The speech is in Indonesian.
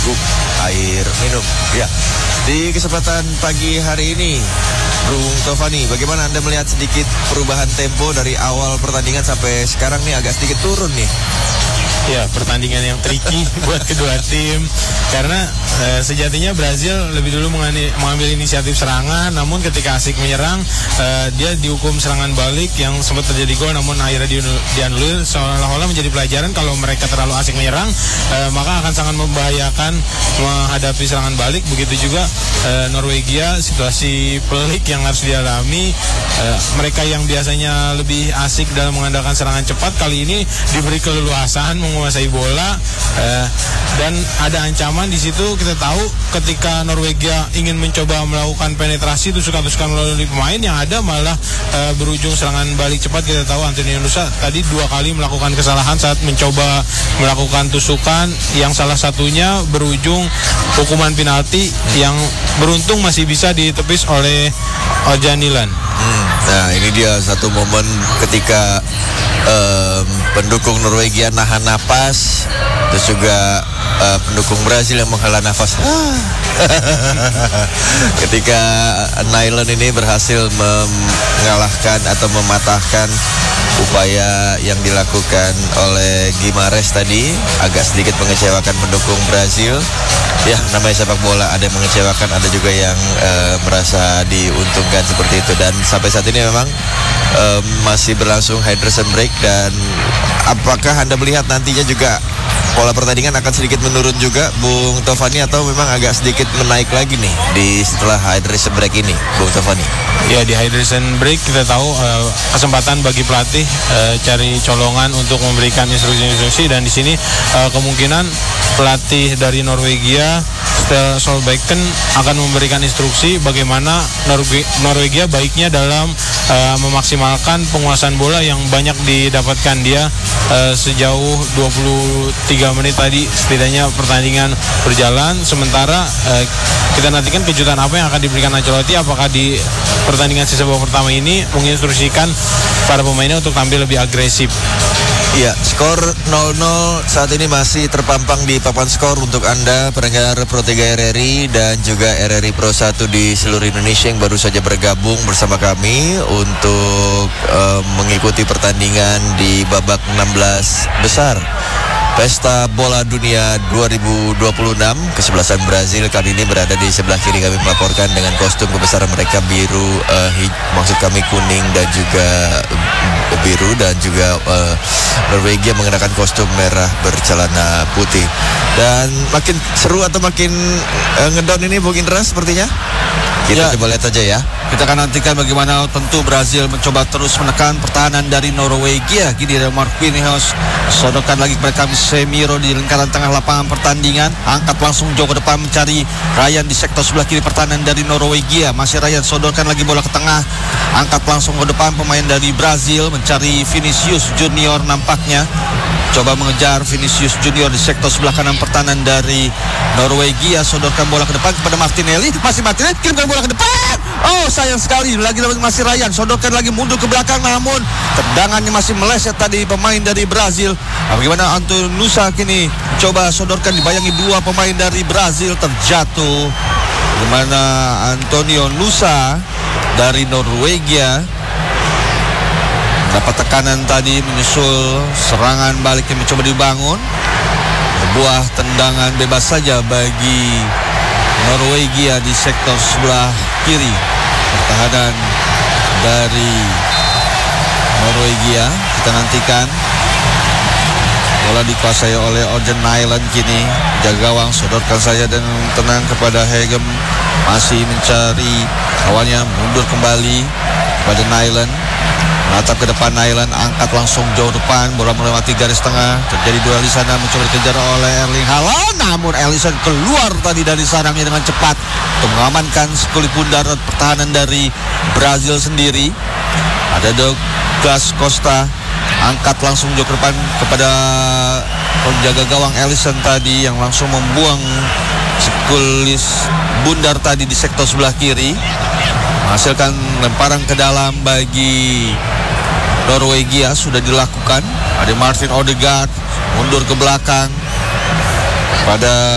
air minum. Ya, di kesempatan pagi hari ini, Bung Tovani, bagaimana Anda melihat sedikit perubahan tempo dari awal pertandingan sampai sekarang nih agak sedikit turun nih? Ya, pertandingan yang tricky buat kedua tim karena sejatinya Brazil lebih dulu mengambil inisiatif serangan, namun ketika asik menyerang dia dihukum serangan balik yang sempat terjadi gol, namun akhirnya dianulir, seolah-olah menjadi pelajaran kalau mereka terlalu asik menyerang maka akan sangat membahayakan menghadapi serangan balik. Begitu juga Norwegia, situasi pelik yang harus dialami. Mereka yang biasanya lebih asik dalam mengandalkan serangan cepat kali ini diberi keleluasaan menguasai bola dan ada ancaman di situ. Kita tahu ketika Norwegia ingin mencoba melakukan penetrasi tusuk-tusukan melalui pemain, yang ada malah berujung serangan balik cepat. Kita tahu Antonio Nusa tadi 2 kali melakukan kesalahan saat mencoba melakukan tusukan, yang salah satunya berujung hukuman penalti yang beruntung masih bisa ditepis oleh Ojanilan. Nah, ini dia satu momen ketika pendukung Norwegia nahan napas, terus juga pendukung Brazil yang menghela nafas. Ketika Nyland ini berhasil mengalahkan atau mematahkan upaya yang dilakukan oleh Guimarães tadi, agak sedikit mengecewakan pendukung Brazil. Ya, namanya sepak bola, ada yang mengecewakan, ada juga yang merasa diuntungkan seperti itu. Dan sampai saat ini memang masih berlangsung hydration break. Dan apakah Anda melihat nantinya juga pola pertandingan akan sedikit menurun juga, Bung Tovani, atau memang agak sedikit menaik lagi nih di setelah hydration break ini, Bung Tovani? Ya, di hydration break kita tahu kesempatan bagi pelatih cari colongan untuk memberikan instruksi-instruksi, dan di sini kemungkinan pelatih dari Norwegia Ståle Solbakken akan memberikan instruksi bagaimana Norwegia baiknya dalam memaksimalkan penguasaan bola yang banyak didapatkan dia sejauh 23 menit tadi setidaknya pertandingan berjalan. Sementara kita nantikan kejutan apa yang akan diberikan Ancelotti, apakah di pertandingan sisa babak pertama ini menginstruksikan para pemainnya untuk tampil lebih agresif. Iya, skor 0-0 saat ini masih terpampang di papan skor untuk Anda pendengar Pro 3 RRI dan juga RRI Pro 1 di seluruh Indonesia yang baru saja bergabung bersama kami untuk mengikuti pertandingan di babak 16 besar Pesta Bola Dunia 2026. Kesebelasan Brazil kali ini berada di sebelah kiri kami melaporkan dengan kostum kebesaran mereka biru, maksud kami kuning dan juga biru, dan juga Norwegia mengenakan kostum merah bercelana putih. Dan makin seru atau makin ngedown ini Bung Indra sepertinya? Kita coba lihat aja ya. Kita akan nantikan bagaimana tentu Brazil mencoba terus menekan pertahanan dari Norwegia. Gini ada Marquinhos, sodorkan lagi kepada Casemiro di lingkaran tengah lapangan pertandingan. Angkat langsung jauh ke depan mencari Ryan di sektor sebelah kiri pertahanan dari Norwegia. Masih Ryan, sodorkan lagi bola ke tengah. Angkat langsung ke depan pemain dari Brazil mencari Vinicius Junior nampaknya. Coba mengejar Vinicius Junior di sektor sebelah kanan pertahanan dari Norwegia. Sodorkan bola ke depan kepada Martinelli. Masih Martinelli, kirimkan bola ke depan. Oh, sayang sekali. Lagi masih Ryan. Sodorkan lagi mundur ke belakang, namun tendangannya masih meleset tadi pemain dari Brazil. Bagaimana Antonio Nusa kini coba sodorkan, dibayangi 2 pemain dari Brazil, terjatuh. Bagaimana Antonio Nusa dari Norwegia dapat tekanan tadi menyusul serangan balik yang mencoba dibangun. Sebuah tendangan bebas saja bagi Norwegia di sektor sebelah kiri pertahanan dari Norwegia. Kita nantikan bola dikuasai oleh Ojanilan, kini jaga gawang, sodorkan saja dan tenang kepada Hegem. Masih mencari awalnya, mundur kembali kepada Nyland. Menatap ke depan Nyland, angkat langsung jauh depan, bola melewati garis tengah. Terjadi duel di sana, mencoba dikejar oleh Erling Haaland, namun Alisson keluar tadi dari sarangnya dengan cepat untuk mengamankan sekulit pundar pertahanan dari Brazil sendiri. Ada Douglas Costa, angkat langsung jauh ke depan kepada penjaga gawang Alisson tadi yang langsung membuang sekulit bundar tadi di sektor sebelah kiri, menghasilkan lemparan ke dalam bagi Norwegia. Sudah dilakukan. Ada Martin Odegaard mundur ke belakang pada